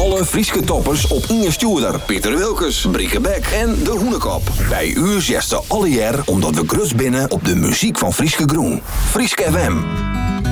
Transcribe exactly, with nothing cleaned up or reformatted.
alle Frieske toppers op Inge Stuurder, Pieter Wilkes, Brieke Beck en De Hoenekop. Bij u zesten alle jaar omdat we grus binnen op de muziek van Frieske Groen. Frieske F M.